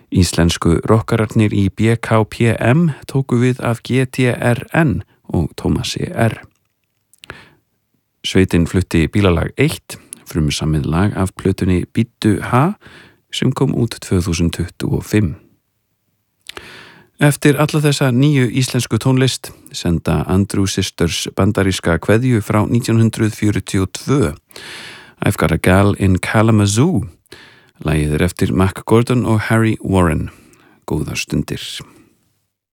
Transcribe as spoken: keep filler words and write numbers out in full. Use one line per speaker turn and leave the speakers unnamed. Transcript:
Íslensku rokkararnir í B K P M tóku við af G T R N og Tómasi R. Sveitin flutti bílalag eitt, frumsamið lag af plötunni Bíddu ha, sem kom út tvö þúsund tuttugu og fimm. Eftir alla þessa nýju íslensku tónlist senda Andrew Sisters bandaríska kveðju frá nítján hundruð fjörutíu og tvö. I've Got a Gal in Kalamazoo. Lagið er eftir Mac Gordon og Harry Warren. Góðar stundir.